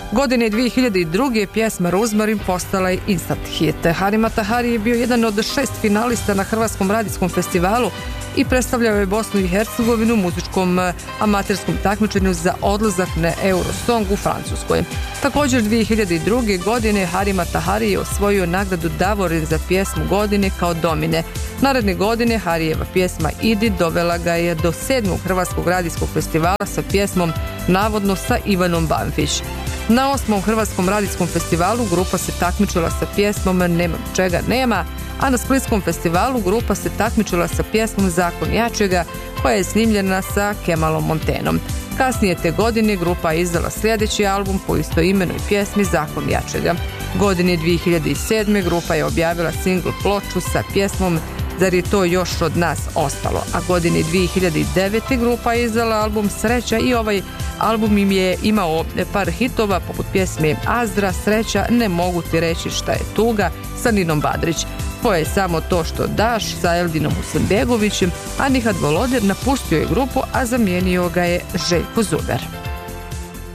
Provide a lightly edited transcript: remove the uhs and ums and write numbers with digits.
Godine 2002. pjesma Rosemary postala je instant hit. Hari Matahari je bio jedan od 6 finalista na Hrvatskom radijskom festivalu i predstavljao je Bosnu i Hercegovinu u muzičkom amaterskom takmičenju za odlazak na Eurosong u Francuskoj. Također 2002. godine Hari Matahari je osvojio nagradu Davorin za pjesmu godine kao domine. Naredne godine Harijeva pjesma Idi dovela ga je do 7. Hrvatskog radijskog festivala sa pjesmom navodno sa Ivanom Banfić. Na 8. Hrvatskom radijskom festivalu grupa se takmičila sa pjesmom Nemam čega nema, a na Splitskom festivalu grupa se takmičila sa pjesmom Zakon jačega koja je snimljena sa Kemalom Montenom. Kasnije te godine grupa je izdala sljedeći album po istoimenoj pjesmi Zakon jačega. Godine 2007. grupa je objavila singl ploču sa pjesmom Zar je to još od nas ostalo, a godine 2009. grupa je izdala album Sreća i ovaj album im je imao par hitova poput pjesme Azdra, Sreća, Ne mogu ti reći šta je tuga sa Ninom Badrić. Tvoje je samo to što daš sa Eldinom Husenbegovićem, a Nihad Volodir napustio je grupu, a zamijenio ga je Željko Zuber.